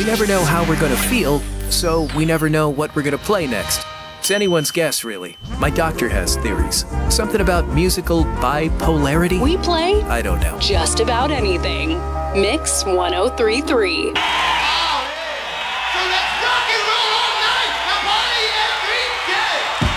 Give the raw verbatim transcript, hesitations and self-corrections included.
We never know how we're gonna feel, so we never know what we're gonna play next. It's anyone's guess, really. My doctor has theories. Something about musical bipolarity? We play I don't know. just about anything. Mix one oh three point three.